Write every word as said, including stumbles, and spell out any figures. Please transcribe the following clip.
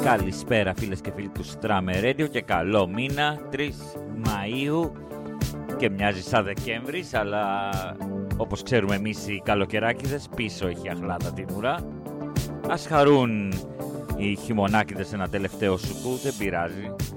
Καλησπέρα φίλες και φίλοι του Strummer Radio και καλό μήνα, τρεις Μαΐου και μοιάζει σαν Δεκέμβρης, αλλά όπως ξέρουμε εμείς οι καλοκαιράκηδες πίσω έχει αχλάδα την ουρά. Ας χαρούν οι χειμωνάκηδες ένα τελευταίο σουκού, δεν πειράζει.